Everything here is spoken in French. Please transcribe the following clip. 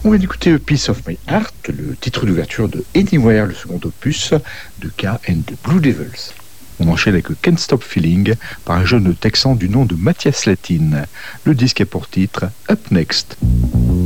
On vient d'écouter A Piece of My Heart, le titre d'ouverture de Anywhere, le second opus de K and the Blue Devils. On enchaîne avec Can't Stop Feeling par un jeune texan du nom de Mathias Latine. Le disque est pour titre Up Next.